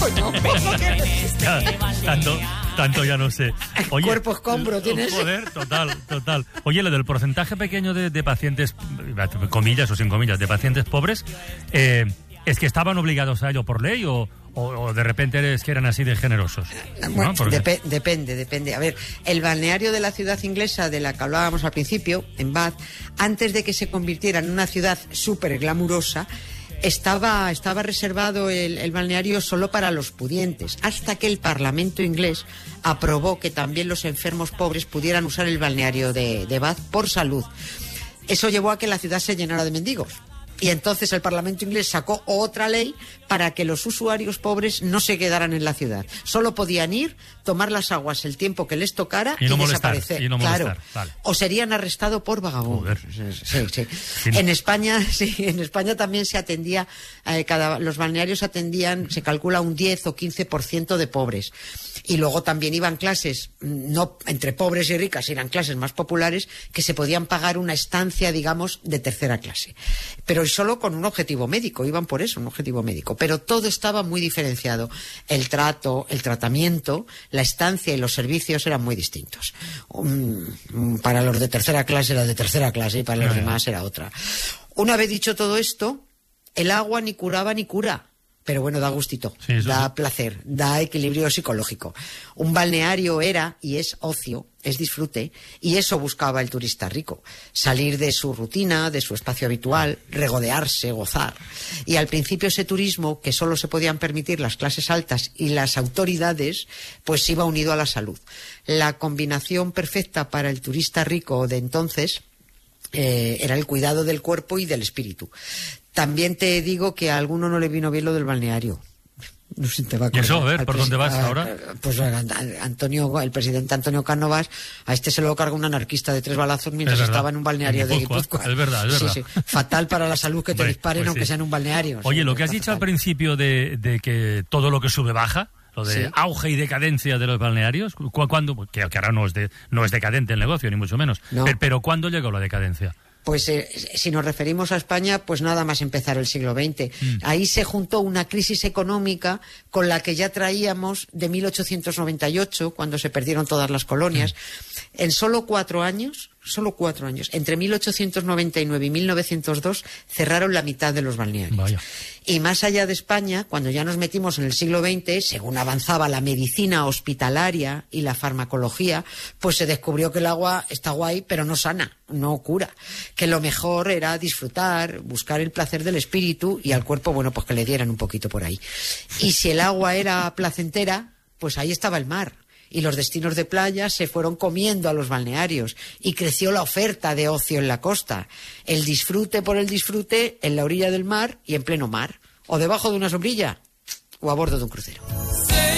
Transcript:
coño. Tanto ya no sé. Oye, Cuerpo escombro tienes. Joder, total. Oye, lo del porcentaje pequeño de pacientes, comillas o sin comillas, de pacientes pobres, ¿es que estaban obligados a ello por ley o de repente es que eran así de generosos? Bueno, ¿no? Porque... depende. A ver, el balneario de la ciudad inglesa de la que hablábamos al principio, en Bath, antes de que se convirtiera en una ciudad súper glamurosa, estaba reservado el balneario solo para los pudientes, hasta que el Parlamento inglés aprobó que también los enfermos pobres pudieran usar el balneario de Bath por salud. Eso llevó a que la ciudad se llenara de mendigos. Y entonces el Parlamento inglés sacó otra ley para que los usuarios pobres no se quedaran en la ciudad. Solo podían ir, tomar las aguas el tiempo que les tocara y desaparecer. Molestar. Vale. O serían arrestados por vagabundos. Sí. En España también se atendía, los balnearios atendían, se calcula, un 10 o 15% de pobres. Y luego también iban clases, no entre pobres y ricas, eran clases más populares que se podían pagar una estancia, digamos, de tercera clase. Pero solo con un objetivo médico, iban por eso, un objetivo médico. Pero todo estaba muy diferenciado. El trato, el tratamiento, la estancia y los servicios eran muy distintos. Para los de tercera clase era de tercera clase y para los demás era otra. Una vez dicho todo esto, el agua ni curaba ni cura. Pero bueno, da gustito, da placer, da equilibrio psicológico. Un balneario era y es ocio, es disfrute, y eso buscaba el turista rico. Salir de su rutina, de su espacio habitual, regodearse, gozar. Y al principio ese turismo, que solo se podían permitir las clases altas y las autoridades, pues iba unido a la salud. La combinación perfecta para el turista rico de entonces era el cuidado del cuerpo y del espíritu. También te digo que a alguno no le vino bien lo del balneario. No sé si te va a acordar. ¿Y eso? A ver, ¿por dónde vas ahora? Pues el presidente Antonio Cánovas, a este se lo carga un anarquista de 3 balazos mientras estaba en un balneario de Guipúzcoa. Es verdad. Sí. Fatal para la salud que te disparen, aunque sea en un balneario. Oye, lo que has dicho al principio de que todo lo que sube baja, lo de auge y decadencia de los balnearios, ¿cuándo? Que ahora no es decadente el negocio, ni mucho menos. No. Pero ¿cuándo llegó la decadencia? Pues si nos referimos a España, pues nada más empezar el siglo XX. Ahí se juntó una crisis económica con la que ya traíamos de 1898, cuando se perdieron todas las colonias. En solo 4 años, entre 1899 y 1902, cerraron la mitad de los balnearios. Vaya. Y más allá de España, cuando ya nos metimos en el siglo XX, según avanzaba la medicina hospitalaria y la farmacología, pues se descubrió que el agua está guay, pero no sana, no cura. Que lo mejor era disfrutar, buscar el placer del espíritu y al cuerpo, bueno, pues que le dieran un poquito por ahí. Y si el agua era placentera, pues ahí estaba el mar. Y los destinos de playa se fueron comiendo a los balnearios y creció la oferta de ocio en la costa. El disfrute por el disfrute en la orilla del mar y en pleno mar, o debajo de una sombrilla o a bordo de un crucero.